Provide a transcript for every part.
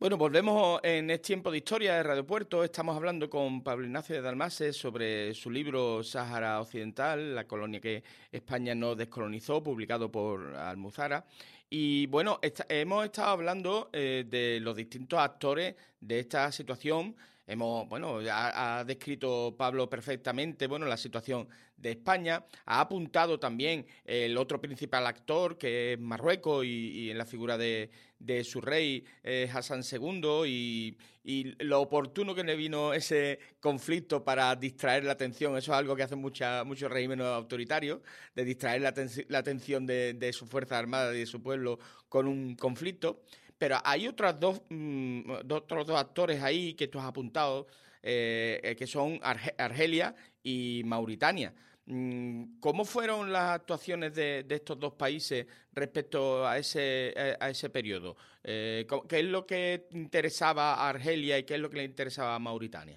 Bueno, volvemos en este tiempo de historia de Radio Puerto. Estamos hablando con Pablo Ignacio de Dalmases sobre su libro Sáhara Occidental, la colonia que España no descolonizó, publicado por Almuzara. Y bueno, hemos estado hablando de los distintos actores de esta situación. Bueno, ha descrito Pablo perfectamente, bueno, la situación de España. Ha apuntado también el otro principal actor, que es Marruecos, y en la figura de su rey Hassan II y lo oportuno que le vino ese conflicto para distraer la atención. Eso es algo que hacen muchos regímenes autoritarios, de distraer la atención de su fuerza armada y de su pueblo con un conflicto. Pero hay otros dos actores ahí que tú has apuntado, que son Argelia y Mauritania. ¿Cómo fueron las actuaciones de estos dos países respecto a ese periodo? ¿Qué es lo que interesaba a Argelia y qué es lo que le interesaba a Mauritania?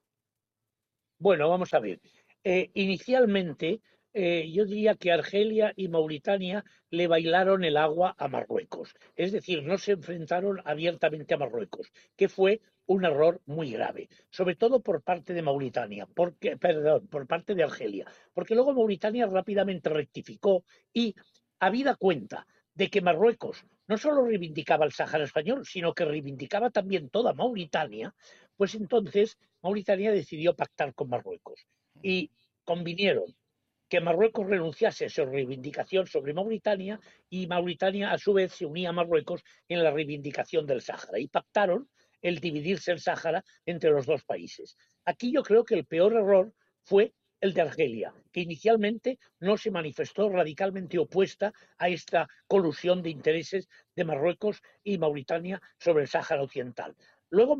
Bueno, vamos a ver. Inicialmente, yo diría que Argelia y Mauritania le bailaron el agua a Marruecos. Es decir, no se enfrentaron abiertamente a Marruecos, que fue un error muy grave, sobre todo por parte de Mauritania, perdón, por parte de Argelia, porque luego Mauritania rápidamente rectificó y, habida cuenta de que Marruecos no solo reivindicaba el Sáhara español, sino que reivindicaba también toda Mauritania, pues entonces Mauritania decidió pactar con Marruecos y convinieron que Marruecos renunciase a su reivindicación sobre Mauritania y Mauritania a su vez se unía a Marruecos en la reivindicación del Sáhara y pactaron el dividirse el Sáhara entre los dos países. Aquí yo creo que el peor error fue el de Argelia, que inicialmente no se manifestó radicalmente opuesta a esta colusión de intereses de Marruecos y Mauritania sobre el Sáhara Occidental. Luego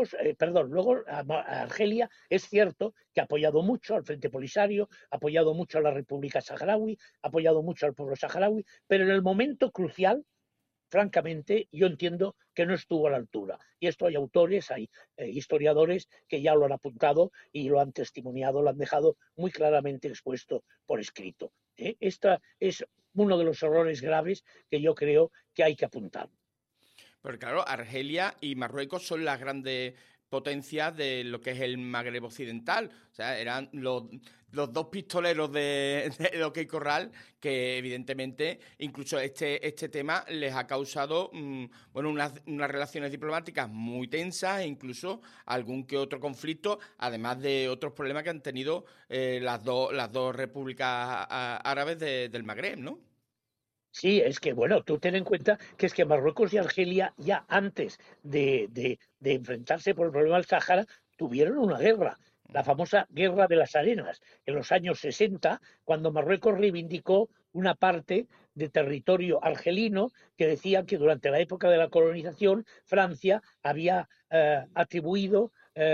luego Argelia es cierto que ha apoyado mucho al Frente Polisario, ha apoyado mucho a la República Saharaui, ha apoyado mucho al pueblo saharaui, pero en el momento crucial, francamente, yo entiendo que no estuvo a la altura. Y esto hay autores, hay historiadores que ya lo han apuntado y lo han testimoniado, lo han dejado muy claramente expuesto por escrito. Este es uno de los errores graves que yo creo que hay que apuntar. Porque claro, Argelia y Marruecos son las grandes potencias de lo que es el Magreb occidental. O sea, eran los dos pistoleros de lo que hay Corral, que evidentemente incluso este tema les ha causado bueno, unas relaciones diplomáticas muy tensas e incluso algún que otro conflicto, además de otros problemas que han tenido las dos repúblicas árabes del Magreb, ¿no? Sí, es que, bueno, tú ten en cuenta que es que Marruecos y Argelia ya antes de enfrentarse por el problema del Sáhara tuvieron una guerra, la famosa Guerra de las Arenas, en los años 60, cuando Marruecos reivindicó una parte de territorio argelino que decían que durante la época de la colonización Francia había atribuido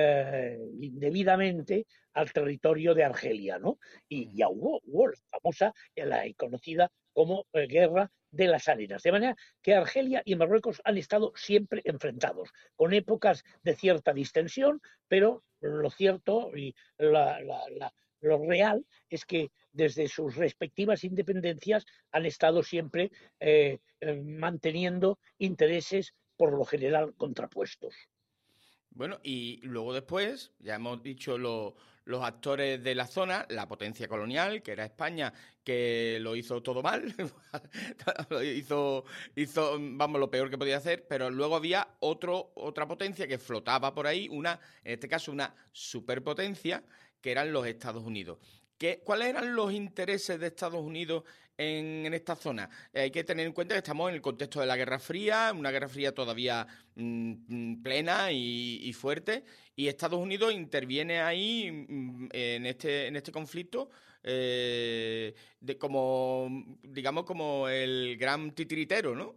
indebidamente al territorio de Argelia, ¿no? Y ya hubo la famosa, la conocida como Guerra de las Arenas. De manera que Argelia y Marruecos han estado siempre enfrentados, con épocas de cierta distensión, pero lo cierto y lo real es que desde sus respectivas independencias han estado siempre manteniendo intereses por lo general contrapuestos. Bueno, y luego después, ya hemos dicho los actores de la zona, la potencia colonial, que era España, que lo hizo todo mal, lo hizo, vamos, lo peor que podía hacer, pero luego había otra potencia que flotaba por ahí, en este caso una superpotencia, que eran los Estados Unidos. ¿Cuáles eran los intereses de Estados Unidos en esta zona? Hay que tener en cuenta que estamos en el contexto de la Guerra Fría, una Guerra Fría todavía plena y fuerte, y Estados Unidos interviene ahí en este conflicto como, digamos, como el gran titiritero, ¿no?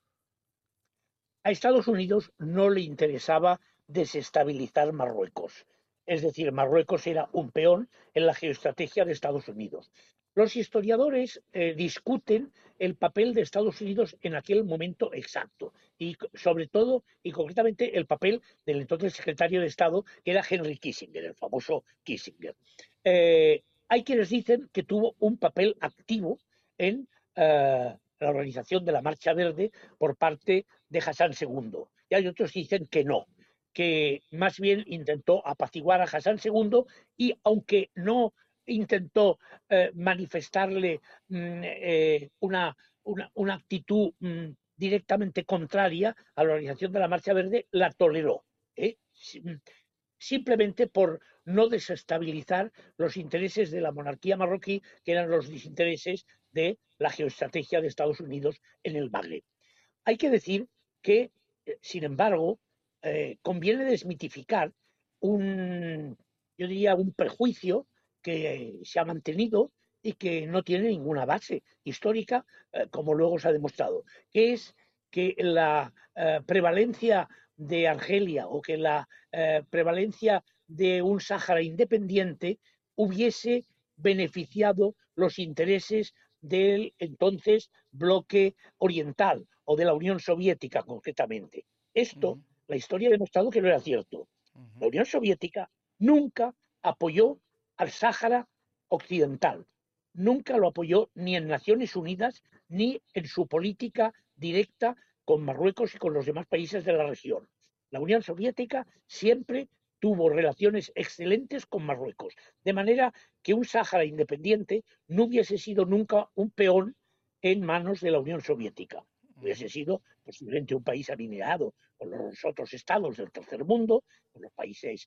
A Estados Unidos no le interesaba desestabilizar Marruecos. Es decir, Marruecos era un peón en la geoestrategia de Estados Unidos. Los historiadores discuten el papel de Estados Unidos en aquel momento exacto y sobre todo y concretamente el papel del entonces secretario de Estado que era Henry Kissinger, el famoso Kissinger. Hay quienes dicen que tuvo un papel activo en la organización de la Marcha Verde por parte de Hassan II. Y hay otros que dicen que no, que más bien intentó apaciguar a Hassan II y aunque no intentó manifestarle una actitud directamente contraria a la organización de la Marcha Verde, la toleró. ¿eh? Simplemente por no desestabilizar los intereses de la monarquía marroquí, que eran los intereses de la geoestrategia de Estados Unidos en el Magreb. Hay que decir que, sin embargo, conviene desmitificar yo diría, un prejuicio que se ha mantenido y que no tiene ninguna base histórica, como luego se ha demostrado, que es que la prevalencia de Argelia o que la prevalencia de un Sáhara independiente hubiese beneficiado los intereses del entonces bloque oriental o de la Unión Soviética concretamente. Esto, la historia ha demostrado que no era cierto. La Unión Soviética nunca apoyó al Sáhara occidental, nunca lo apoyó ni en Naciones Unidas ni en su política directa con Marruecos y con los demás países de la región. La Unión Soviética siempre tuvo relaciones excelentes con Marruecos, de manera que un Sáhara independiente no hubiese sido nunca un peón en manos de la Unión Soviética. Hubiese sido posiblemente un país alineado con los otros estados del tercer mundo, con los países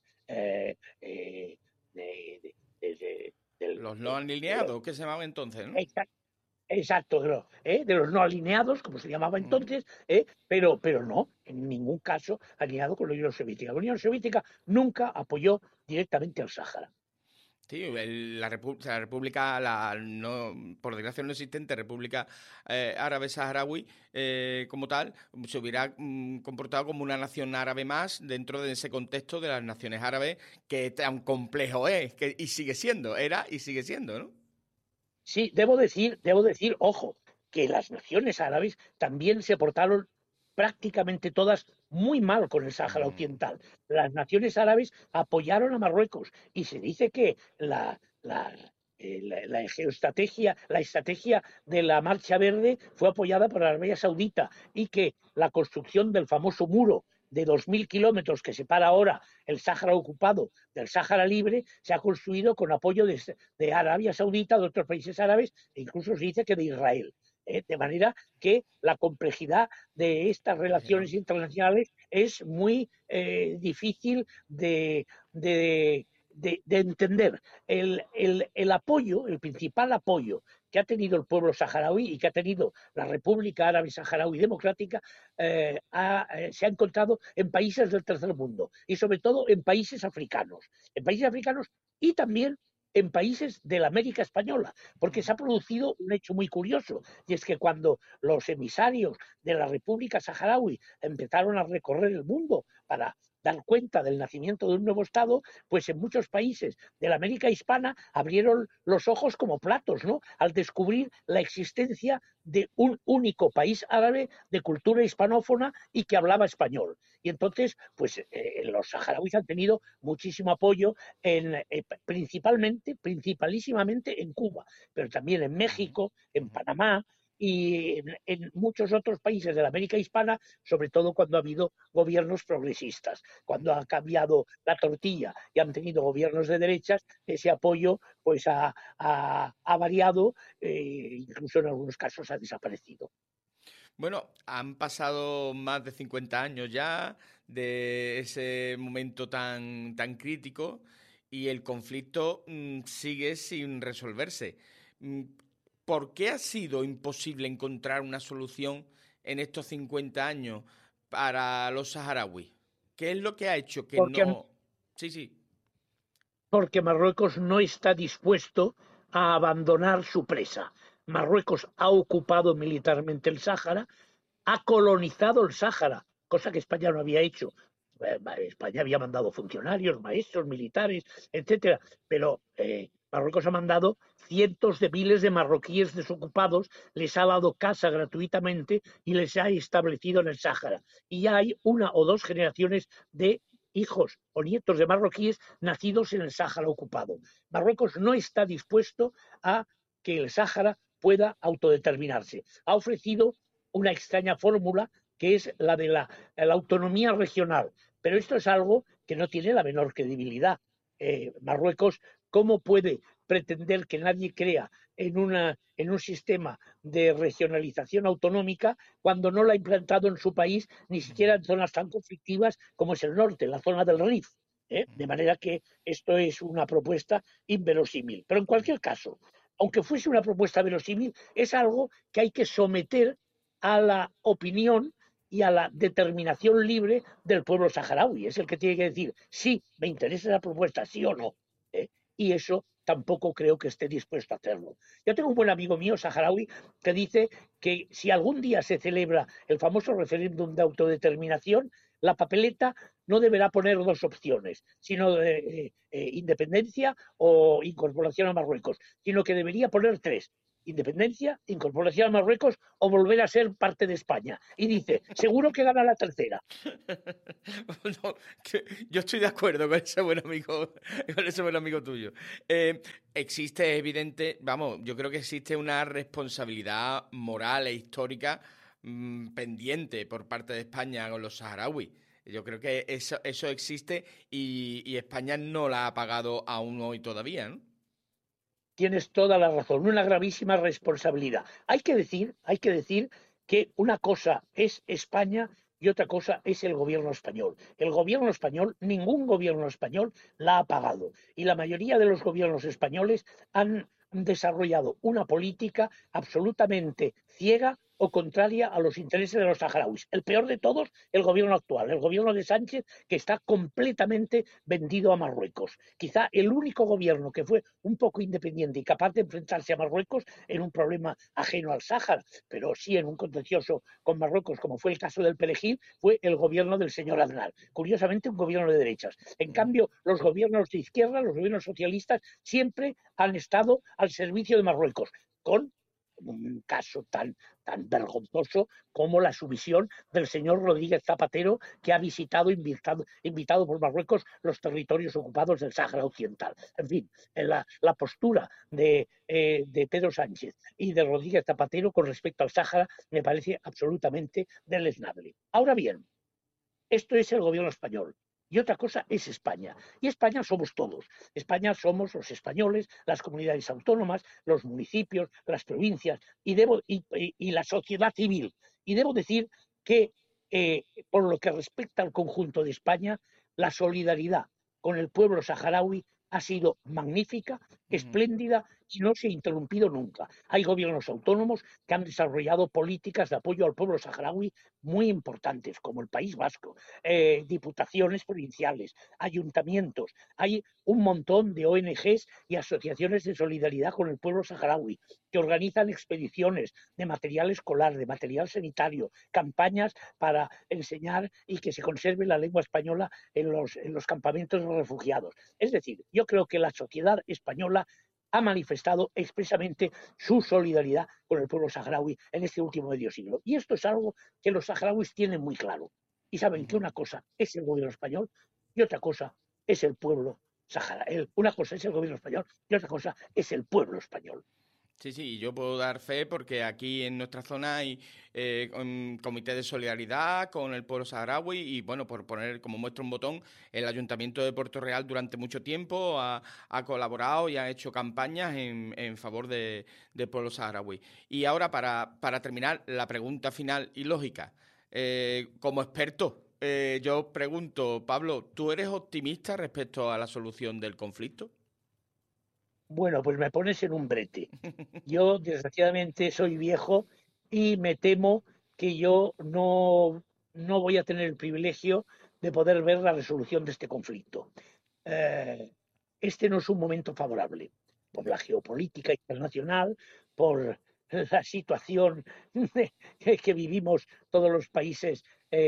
Los no alineados, ¿qué se llamaba entonces, no? exacto, de los no alineados, como se llamaba entonces, pero no, en ningún caso alineado con la Unión Soviética. La Unión Soviética nunca apoyó directamente al Sáhara. Sí, la República, no, por desgracia no existente República Árabe Saharaui como tal, se hubiera comportado como una nación árabe más dentro de ese contexto de las naciones árabes que tan complejo es, y sigue siendo, era y sigue siendo, ¿no? Sí, debo decir, ojo, que las naciones árabes también se portaron prácticamente todas muy mal con el Sáhara Occidental. Las naciones árabes apoyaron a Marruecos y se dice que la geoestrategia, la estrategia de la Marcha Verde fue apoyada por la Arabia Saudita y que la construcción del famoso muro de 2.000 kilómetros que separa ahora el Sáhara ocupado del Sáhara libre se ha construido con apoyo de Arabia Saudita, de otros países árabes e incluso se dice que de Israel. De manera que la complejidad de estas relaciones internacionales es muy difícil de entender. El apoyo, el principal apoyo que ha tenido el pueblo saharaui y que ha tenido la República Árabe Saharaui Democrática se ha encontrado en países del tercer mundo y sobre todo en países africanos y también en países de la América Española, porque se ha producido un hecho muy curioso, y es que cuando los emisarios de la República Saharaui empezaron a recorrer el mundo para dar cuenta del nacimiento de un nuevo Estado, pues en muchos países de la América hispana abrieron los ojos como platos, ¿no? Al descubrir la existencia de un único país árabe de cultura hispanófona y que hablaba español. Y entonces, pues los saharauis han tenido muchísimo apoyo principalísimamente en Cuba, pero también en México, en Panamá, y en muchos otros países de la América hispana, sobre todo cuando ha habido gobiernos progresistas. Cuando ha cambiado la tortilla y han tenido gobiernos de derechas, ese apoyo pues ha variado, incluso en algunos casos ha desaparecido. Bueno, han pasado más de 50 años ya de ese momento tan crítico y el conflicto sigue sin resolverse. ¿Por qué ha sido imposible encontrar una solución en estos 50 años para los saharauis? ¿Qué es lo que ha hecho que Porque, no...? Sí, sí. porque Marruecos no está dispuesto a abandonar su presa. Marruecos ha ocupado militarmente el Sáhara, ha colonizado el Sáhara, cosa que España no había hecho. España había mandado funcionarios, maestros, militares, etcétera, pero Marruecos ha mandado cientos de miles de marroquíes desocupados, les ha dado casa gratuitamente y les ha establecido en el Sáhara. Y ya hay una o dos generaciones de hijos o nietos de marroquíes nacidos en el Sáhara ocupado. Marruecos no está dispuesto a que el Sáhara pueda autodeterminarse. Ha ofrecido una extraña fórmula que es la de la autonomía regional. Pero esto es algo que no tiene la menor credibilidad. Marruecos, ¿cómo puede pretender que nadie crea en un sistema de regionalización autonómica cuando no la ha implantado en su país, ni siquiera en zonas tan conflictivas como es el norte, la zona del Rif? De manera que esto es una propuesta inverosímil. Pero en cualquier caso, aunque fuese una propuesta verosímil, es algo que hay que someter a la opinión y a la determinación libre del pueblo saharaui. Es el que tiene que decir, sí, me interesa la propuesta, sí o no. ¿eh? Y eso tampoco creo que esté dispuesto a hacerlo. Yo tengo un buen amigo mío saharaui que dice que si algún día se celebra el famoso referéndum de autodeterminación, la papeleta no deberá poner dos opciones, sino independencia o incorporación a Marruecos, sino que debería poner tres: independencia, incorporación a Marruecos o volver a ser parte de España. Y dice, seguro que gana la tercera. No, yo estoy de acuerdo con ese buen amigo tuyo. Existe evidente, vamos, yo creo que existe una responsabilidad moral e histórica pendiente por parte de España con los saharauis. Yo creo que eso existe y España no la ha pagado aún hoy todavía, ¿no? Tienes toda la razón, una gravísima responsabilidad. Hay que decir que una cosa es España y otra cosa es el gobierno español. El gobierno español, ningún gobierno español la ha pagado. Y la mayoría de los gobiernos españoles han desarrollado una política absolutamente ciega o contraria a los intereses de los saharauis. El peor de todos, el gobierno actual, el gobierno de Sánchez, que está completamente vendido a Marruecos. Quizá el único gobierno que fue un poco independiente y capaz de enfrentarse a Marruecos en un problema ajeno al Sáhara, pero sí en un contencioso con Marruecos, como fue el caso del Perejil, fue el gobierno del señor Aznar. Curiosamente, un gobierno de derechas. En cambio, los gobiernos de izquierda, los gobiernos socialistas, siempre han estado al servicio de Marruecos, con un caso tan vergonzoso como la sumisión del señor Rodríguez Zapatero, que ha visitado, invitado por Marruecos, los territorios ocupados del Sáhara Occidental. En fin, la postura de Pedro Sánchez y de Rodríguez Zapatero con respecto al Sáhara me parece absolutamente deleznable. Ahora bien, esto es el gobierno español. Y otra cosa es España. Y España somos todos. España somos los españoles, las comunidades autónomas, los municipios, las provincias y la sociedad civil. Y debo decir que, por lo que respecta al conjunto de España, la solidaridad con el pueblo saharaui ha sido magnífica, espléndida y no se ha interrumpido nunca. Hay gobiernos autónomos que han desarrollado políticas de apoyo al pueblo saharaui muy importantes, como el País Vasco, diputaciones provinciales, ayuntamientos. Hay un montón de ONGs y asociaciones de solidaridad con el pueblo saharaui que organizan expediciones de material escolar, de material sanitario, campañas para enseñar y que se conserve la lengua española en los campamentos de refugiados. Es decir, yo creo que la sociedad española ha manifestado expresamente su solidaridad con el pueblo saharaui en este último medio siglo. Y esto es algo que los saharauis tienen muy claro. Y saben que una cosa es el gobierno español y otra cosa es el pueblo saharaui. Una cosa es el gobierno español y otra cosa es el pueblo español. Sí, sí, yo puedo dar fe porque aquí en nuestra zona hay un comité de solidaridad con el pueblo saharaui y, bueno, por poner como muestra un botón, el Ayuntamiento de Puerto Real durante mucho tiempo ha colaborado y ha hecho campañas en favor del pueblo saharaui. Y ahora, para terminar, la pregunta final y lógica. Como experto, yo pregunto, Pablo, ¿tú eres optimista respecto a la solución del conflicto? Bueno, pues me pones en un brete. Yo, desgraciadamente, soy viejo y me temo que yo no voy a tener el privilegio de poder ver la resolución de este conflicto. Eh, este no es un momento favorable por la geopolítica internacional, por la situación que vivimos todos los países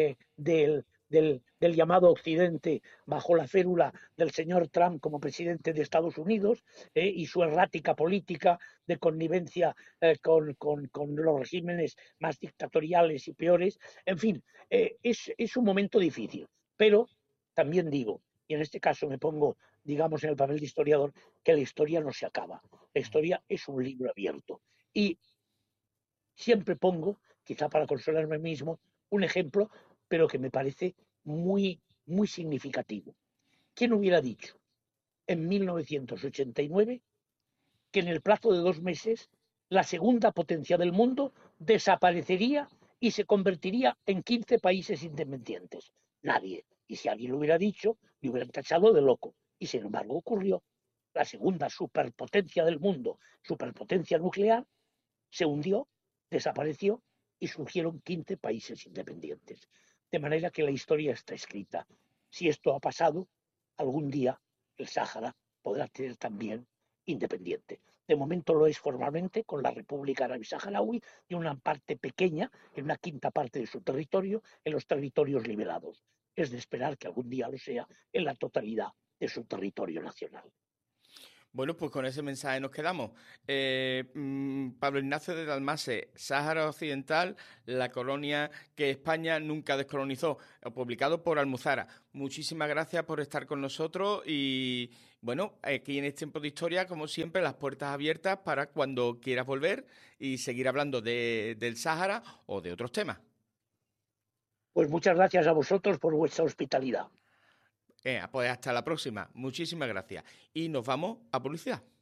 del llamado Occidente bajo la férula del señor Trump como presidente de Estados Unidos, y su errática política de connivencia con los regímenes más dictatoriales y peores. En fin, es un momento difícil, pero también digo, y en este caso me pongo, digamos, en el papel de historiador, que la historia no se acaba. La historia es un libro abierto. Y siempre pongo, quizá para consolarme mismo, un ejemplo, pero que me parece muy, muy significativo. ¿Quién hubiera dicho en 1989 que en el plazo de 2 meses la segunda potencia del mundo desaparecería y se convertiría en 15 países independientes? Nadie. Y si alguien lo hubiera dicho, le hubieran tachado de loco. Y sin embargo ocurrió. La segunda superpotencia del mundo, superpotencia nuclear, se hundió, desapareció y surgieron 15 países independientes. De manera que la historia está escrita. Si esto ha pasado, algún día el Sáhara podrá ser también independiente. De momento lo es formalmente con la República Árabe Saharaui y una parte pequeña, en una quinta parte de su territorio, en los territorios liberados. Es de esperar que algún día lo sea en la totalidad de su territorio nacional. Bueno, pues con ese mensaje nos quedamos. Pablo Ignacio de Dalmase, Sáhara Occidental, la colonia que España nunca descolonizó, publicado por Almuzara. Muchísimas gracias por estar con nosotros y, bueno, aquí en este Tiempo de Historia, como siempre, las puertas abiertas para cuando quieras volver y seguir hablando del Sáhara o de otros temas. Pues muchas gracias a vosotros por vuestra hospitalidad. Pues hasta la próxima. Muchísimas gracias. Y nos vamos a publicidad.